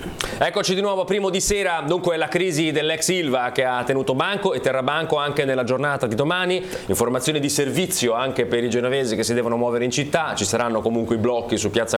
Eccoci di nuovo, primo di sera. Dunque la crisi dell'ex Ilva che ha tenuto banco e terrà banco anche nella giornata di domani. Informazioni di servizio anche per i genovesi che si devono muovere in città. Ci saranno comunque i blocchi su Piazza